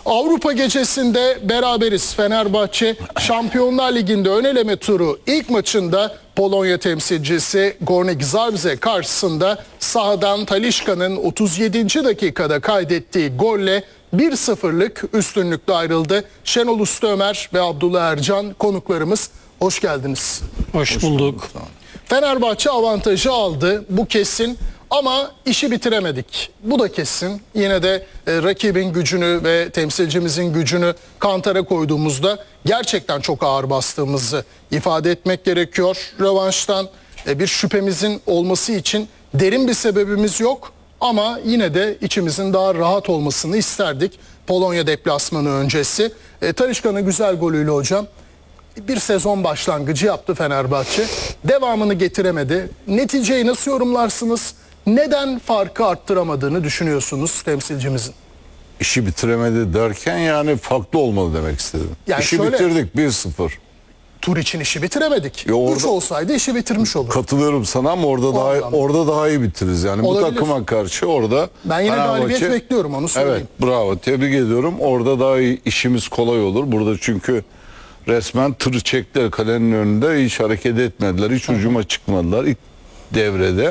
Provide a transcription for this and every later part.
Avrupa gecesinde beraberiz. Fenerbahçe Şampiyonlar Ligi'nde ön eleme turu ilk maçında Polonya temsilcisi Górnik Zabrze karşısında sahadan Talisca'nın 37. dakikada kaydettiği golle 1-0'lık üstünlükle ayrıldı. Şenol Usta-Ömer ve Abdullah Ercan konuklarımız. Hoş geldiniz. Hoş bulduk. Fenerbahçe avantajı aldı. Bu kesin. Ama işi bitiremedik. Bu da kesin. Yine de rakibin gücünü ve temsilcimizin gücünü kantara koyduğumuzda gerçekten çok ağır bastığımızı ifade etmek gerekiyor. Rövanştan bir şüphemizin olması için derin bir sebebimiz yok. Ama yine de içimizin daha rahat olmasını isterdik. Polonya deplasmanı öncesi. Talisca'nın güzel golüyle hocam bir sezon başlangıcı yaptı Fenerbahçe. Devamını getiremedi. Neticeyi nasıl yorumlarsınız? Neden farkı arttıramadığını düşünüyorsunuz temsilcimizin? İşi bitiremedi derken yani farklı olmalı demek istedim. Yani işi şöyle, bitirdik 1-0. Tur için işi bitiremedik. 3 orada, olsaydı işi bitirmiş olur. Katılıyorum sana ama orada daha iyi bitiririz. Yani olabilir. bu takıma karşı orada ben yine galibiyet bekliyorum, onu söyleyeyim. Evet, bravo, tebrik ediyorum. Orada daha iyi, işimiz kolay olur. Burada çünkü resmen tırı çektiler kalenin önünde, hiç hareket etmediler. Hiç hücuma çıkmadılar ilk devrede.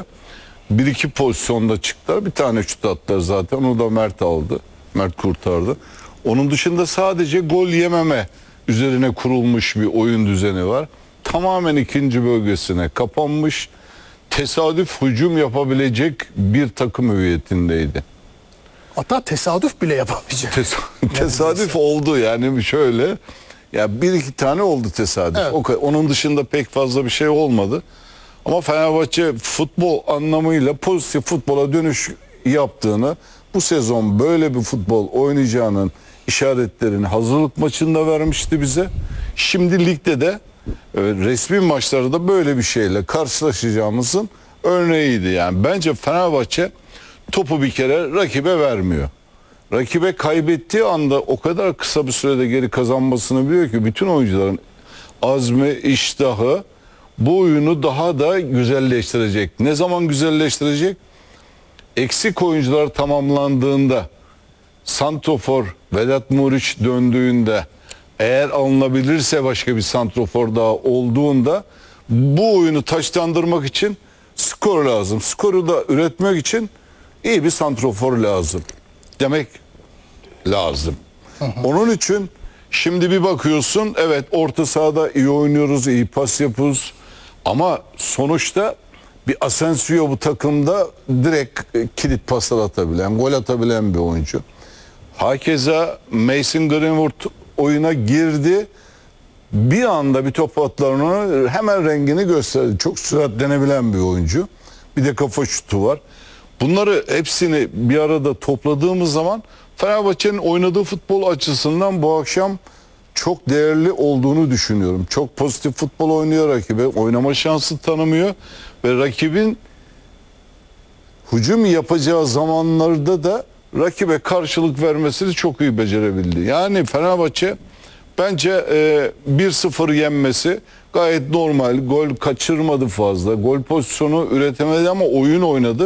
1-2 pozisyonda çıktılar. Bir tane şut attılar zaten. Onu da Mert aldı. Mert kurtardı. Onun dışında sadece gol yememe üzerine kurulmuş bir oyun düzeni var. Tamamen ikinci bölgesine kapanmış, tesadüf hücum yapabilecek bir takım hüviyetindeydi. Hatta tesadüf bile yapamayacak. Tesadüf oldu yani şöyle. Ya bir iki tane oldu tesadüf. Evet. Onun dışında pek fazla bir şey olmadı. Ama Fenerbahçe futbol anlamıyla pozitif futbola dönüş yaptığını, bu sezon böyle bir futbol oynayacağının işaretlerini hazırlık maçında vermişti bize. Şimdi ligde de resmi maçlarda böyle bir şeyle karşılaşacağımızın örneğiydi. Yani bence Fenerbahçe topu bir kere rakibe vermiyor. Rakibe kaybettiği anda o kadar kısa bir sürede geri kazanmasını biliyor ki bütün oyuncuların azmi, iştahı bu oyunu daha da güzelleştirecek. Ne zaman güzelleştirecek? Eksik oyuncular tamamlandığında, santrofor Vedat Muriç döndüğünde, eğer alınabilirse başka bir santrofor daha olduğunda bu oyunu taçlandırmak için skor lazım. Skoru da üretmek için iyi bir santrofor lazım demek lazım. Onun için şimdi bir bakıyorsun, evet orta sahada iyi oynuyoruz, iyi pas yapıyoruz ama sonuçta bir Asensio bu takımda direkt kilit paslar atabilen, gol atabilen bir oyuncu. Hakeza Mason Greenwood oyuna girdi. Bir anda bir top atlarını hemen rengini gösterdi. Çok süratlenebilen bir oyuncu. Bir de kafa şutu var. Bunları hepsini bir arada topladığımız zaman Fenerbahçe'nin oynadığı futbol açısından bu akşam çok değerli olduğunu düşünüyorum. Çok pozitif futbol oynuyor rakibe. Oynama şansı tanımıyor. Ve rakibin hücum yapacağı zamanlarda da rakibe karşılık vermesini çok iyi becerebildi. Yani Fenerbahçe bence 1-0 yenmesi gayet normal. Gol kaçırmadı fazla. Gol pozisyonu üretemedi ama oyun oynadı.